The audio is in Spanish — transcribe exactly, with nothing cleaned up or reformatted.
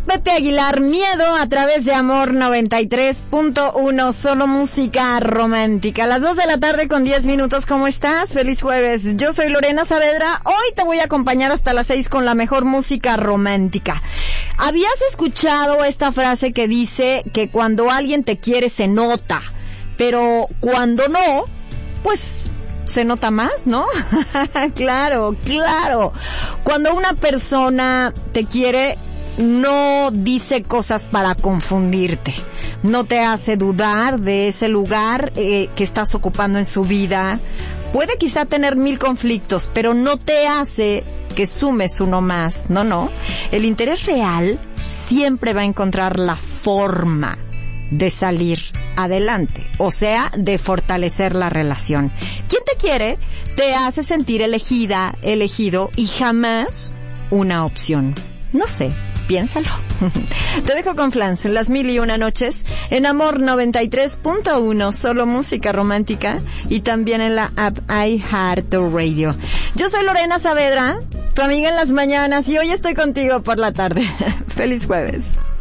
Pepe Aguilar, Miedo, a través de Amor noventa y tres punto uno, solo música romántica. A las dos de la tarde con diez minutos, ¿cómo estás? Feliz jueves. Yo soy Lorena Saavedra. Hoy te voy a acompañar hasta las seis con la mejor música romántica. ¿Habías escuchado esta frase que dice que cuando alguien te quiere se nota, pero cuando no, pues se nota más, ¿no? Claro, claro. Cuando una persona te quiere, no dice cosas para confundirte, no te hace dudar de ese lugar eh, que estás ocupando en su vida. Puede quizá tener mil conflictos, pero no te hace que sumes uno más. No, no. El interés real siempre va a encontrar la forma de salir adelante, o sea, de fortalecer la relación. Quien te quiere te hace sentir elegida, elegido y jamás una opción. No sé, piénsalo. Te dejo con Flans, las mil y una noches, en Amor noventa y tres punto uno, solo música romántica, y también en la app iHeartRadio. Yo soy Lorena Saavedra, tu amiga en las mañanas, y hoy estoy contigo por la tarde. Feliz jueves.